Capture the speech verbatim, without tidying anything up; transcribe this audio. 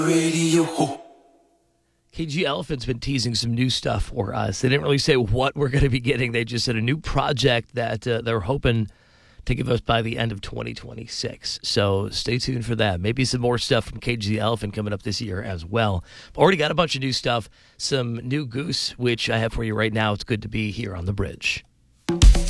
Radio. K G Elephant's been teasing some new stuff for us. They didn't really say what we're going to be getting. They just said a new project that uh, they're hoping to give us by the end of twenty twenty-six. So stay tuned for that. Maybe some more stuff from K G Elephant coming up this year as well. Already got a bunch of new stuff. Some new Goose, which I have for you right now. It's good to be here on The Bridge.